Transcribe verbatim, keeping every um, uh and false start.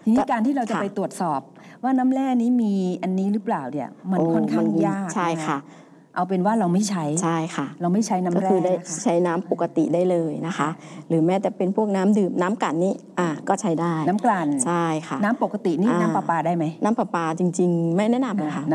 ทีนี้การที่เราจะไปตรวจสอบว่าน้ำแร่นี้มีอันนี้หรือเปล่าเนี่ยมันค่อนข้างยากใช่ค่ะเอาเป็นว่าเราไม่ใช้ใช่ค่ะเราไม่ใช้น้ำแร่ก็คือได้ใช้น้ำปกติได้เลยนะคะหรือแม้แต่เป็นพวกน้ำดื่มน้ำกลั่นนี้อ่าก็ใช้ได้น้ำกลั่นใช่ค่ะน้ำปกตินี่น้ำประปาได้ไหมน้ำประปาจริงๆไม่แนะนำเลยค่ะ